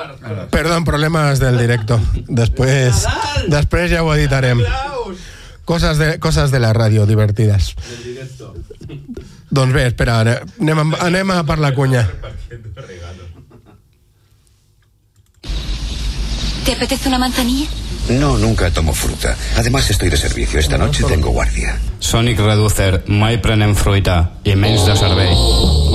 Perdón, problemas del directo. Després ja ho editarem. Coses de la ràdio divertides. Doncs bé, espera, anem a per la cunya. ¿Te apetece una manzanilla? No, nunca tomo fruta. Además estoy de servicio. Esta noche tengo guardia. Sonic Reducer, mai prenem fruita, i menys de servei.